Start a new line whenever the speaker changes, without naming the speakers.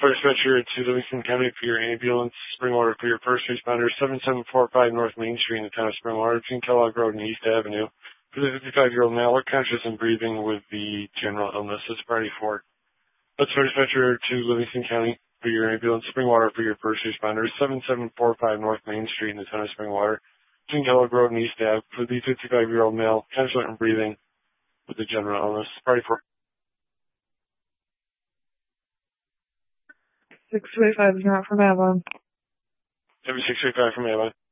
dispatcher to Livingston County for your ambulance, Springwater for your first responder, 7745 North Main Street in the town of Springwater, between Kellogg Road and East Avenue. For the 55-year-old male, we're conscious and breathing with the general illness. It's priority 4. Let's dispatcher to Livingston County for your ambulance, Springwater for your first responder, 7745 North Main Street in the town of Springwater, between Kellogg Road and East Ave. For the 55-year-old male, conscious and breathing with the general illness. Priority 4.
625 is not from Avon.
7635 from Avon.